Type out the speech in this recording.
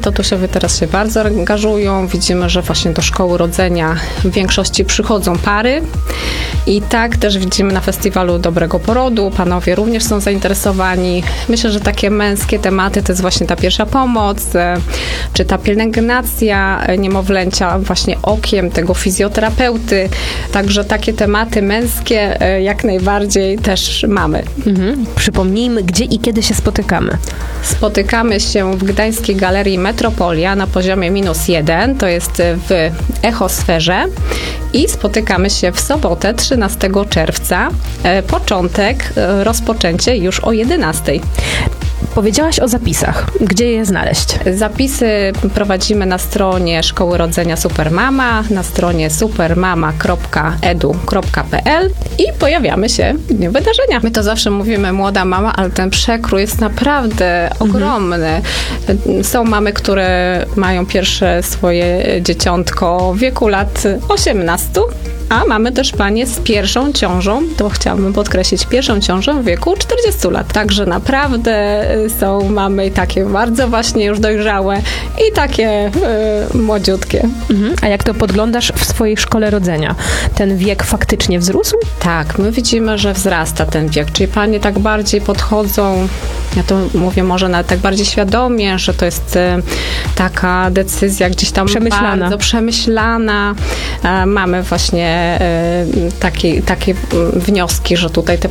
tatusiowie teraz się bardzo angażują. Widzimy, że właśnie do szkoły rodzenia w większości przychodzą pary. I tak też widzimy na festiwalu Dobrego Porodu. Panowie również są zainteresowani. Myślę, że takie męskie tematy to jest właśnie ta pierwsza pomoc, czy ta pielęgnacja niemowlęcia właśnie okiem tego fizjoterapeuty. Także takie tematy męskie jak najbardziej też mamy. Przypomnijmy, gdzie i kiedy się spotykamy. Spotykamy się w Gdańskiej Galerii Metropolia na poziomie -1, to jest w Echosferze i spotykamy się w sobotę 13 czerwca. Początek, rozpoczęcie już o 11:00. Powiedziałaś o zapisach. Gdzie je znaleźć? Zapisy prowadzimy na stronie Szkoły Rodzenia Supermama, na stronie supermama.edu.pl i pojawiamy się w dniu wydarzenia. My to zawsze mówimy młoda mama, ale ten przekrój jest naprawdę ogromny. Są mamy, które mają pierwsze swoje dzieciątko w wieku lat 18, a mamy też panie z pierwszą ciążą, to chciałabym podkreślić, pierwszą ciążą w wieku 40 lat. Także naprawdę są mamy takie bardzo właśnie już dojrzałe i takie młodziutkie. A jak to podglądasz w swojej szkole rodzenia? Ten wiek faktycznie wzrósł? Tak, my widzimy, że wzrasta ten wiek, czyli panie tak bardziej podchodzą, ja to mówię może nawet tak bardziej świadomie, że to jest taka decyzja gdzieś tam bardzo przemyślana. Mamy właśnie takie wnioski, że tutaj te